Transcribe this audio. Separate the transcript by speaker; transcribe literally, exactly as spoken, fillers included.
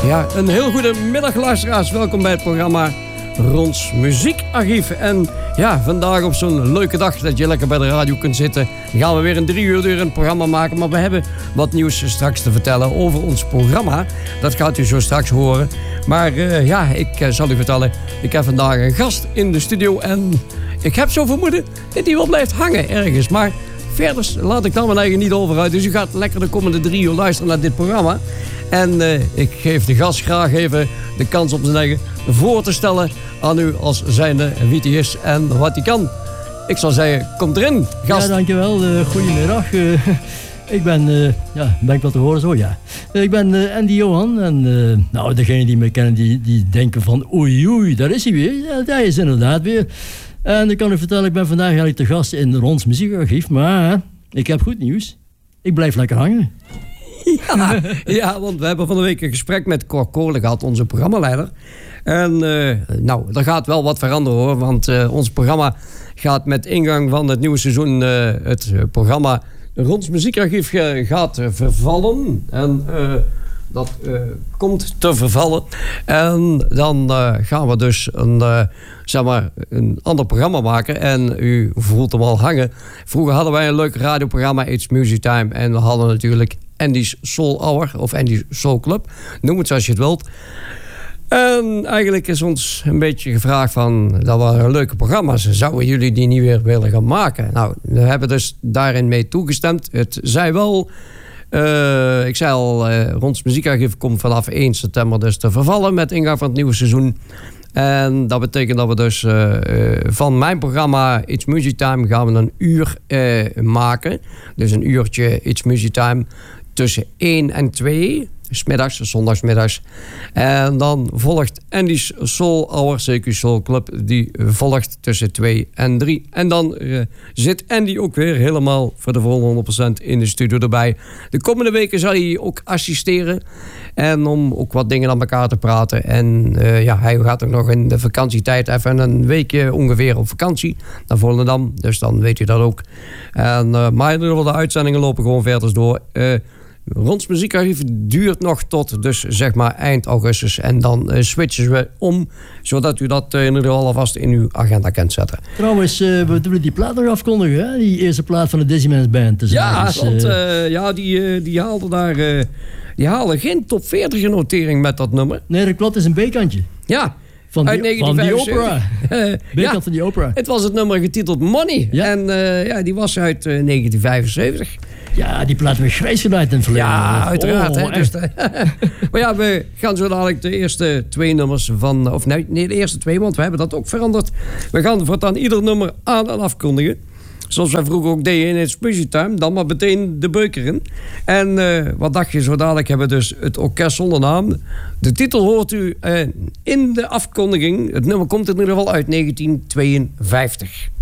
Speaker 1: Ja, een heel goede middag luisteraars. Welkom bij het programma Rons Muziekarchief. En ja, vandaag op zo'n leuke dag dat je lekker bij de radio kunt zitten, gaan we weer een drie uur door een programma maken. Maar we hebben wat nieuws straks te vertellen over ons programma. Dat gaat u zo straks horen. Maar uh, ja, ik uh, zal u vertellen, ik heb vandaag een gast in de studio. En ik heb zo vermoeden dat hij wel blijft hangen ergens. Maar verder laat ik dan mijn eigen niet over uit. Dus u gaat lekker de komende drie uur luisteren naar dit programma. En uh, ik geef de gast graag even de kans om zijn eigen voor te stellen aan u als zijnde wie hij is en wat hij kan. Ik zal zeggen, kom erin, gast.
Speaker 2: Ja, dankjewel. Uh, goedemiddag. Uh, ik ben, uh, ja, ben ik wat te horen zo, ja. Uh, ik ben uh, Andy Johan en uh, nou, degenen die me kennen, die, die denken van oei oei, daar is hij weer. Ja, daar is inderdaad weer. En ik kan u vertellen, ik ben vandaag eigenlijk te gast in Rons Muziekarchief, maar ik heb goed nieuws. Ik blijf lekker hangen.
Speaker 1: Ja, ja, want we hebben van de week een gesprek met Cor Koorle gehad, onze programmaleider. En uh, nou, er gaat wel wat veranderen hoor, want uh, ons programma gaat met ingang van het nieuwe seizoen, uh, het uh, programma Rons Muziekarchief uh, gaat uh, vervallen. En uh, dat uh, komt te vervallen. En dan uh, gaan we dus een, uh, zeg maar, een ander programma maken. En u voelt hem al hangen. Vroeger hadden wij een leuk radioprogramma, It's Music Time. En we hadden natuurlijk Andy's Soul Hour of Andy's Soul Club. Noem het zoals je het wilt. En eigenlijk is ons een beetje gevraagd van, dat waren leuke programma's. Zouden jullie die niet weer willen gaan maken? Nou, we hebben dus daarin mee toegestemd. Het zij wel, uh, ik zei al, uh, Rons Muziekarchief komt vanaf één september dus te vervallen met ingang van het nieuwe seizoen. En dat betekent dat we dus uh, uh, van mijn programma It's Music Time gaan we een uur uh, maken. Dus een uurtje It's Music Time tussen één en twee. 's middags, zondagsmiddags. En dan volgt Andy's Soul Hour, C Q Soul Club, die volgt tussen twee en drie. En dan uh, zit Andy ook weer helemaal voor de volle honderd procent in de studio erbij. De komende weken zal hij ook assisteren. En om ook wat dingen aan elkaar te praten. En uh, ja, hij gaat ook nog in de vakantietijd even een weekje ongeveer op vakantie naar Volendam. Dus dan weet u dat ook. En, uh, maar de uitzendingen lopen gewoon verder door. Uh, Rons Muziekarchief duurt nog tot dus zeg maar eind augustus. En dan uh, switchen we om, zodat u dat uh, in ieder geval alvast in uw agenda kunt zetten.
Speaker 2: Trouwens, uh, we willen die plaat nog afkondigen, hè? Die eerste plaat van de Dizzyman's Band. Dus
Speaker 1: ja,
Speaker 2: dus,
Speaker 1: want uh, ja, die, uh, die haalden daar uh, die halen geen top veertig notering met dat nummer.
Speaker 2: Nee, dat klopt, is een B-kantje.
Speaker 1: Ja.
Speaker 2: Van die, van die opera. B-kant ja, van die opera.
Speaker 1: Het was het nummer getiteld Money. Ja. En uh, ja, die was uit uh, negentien vijfenzeventig.
Speaker 2: Ja, die plaat werd grijs gedraaid in het verleden.
Speaker 1: Ja, uiteraard.
Speaker 2: Oh,
Speaker 1: hè, dus de, maar ja, we gaan zo dadelijk de eerste twee nummers van... Of nee, nee, de eerste twee, want we hebben dat ook veranderd. We gaan voortaan ieder nummer aan en afkondigen. Zoals wij vroeger ook deden in It's Music Time. Dan maar meteen de beuker in. En uh, wat dacht je, zo dadelijk hebben we dus het orkest zonder naam. De titel hoort u uh, in de afkondiging. Het nummer komt in ieder geval uit negentien tweeënvijftig.